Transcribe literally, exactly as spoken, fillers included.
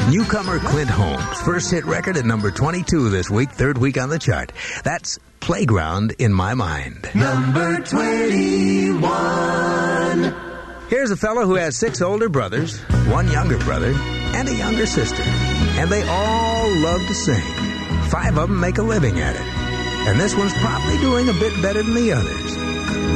Newcomer Clint Holmes, first hit record at number twenty-two this week, third week on the chart. That's Playground in My Mind. Number twenty-one. Here's a fellow who has six older brothers, one younger brother, and a younger sister. And they all love to sing. Five of them make a living at it. And this one's probably doing a bit better than the others.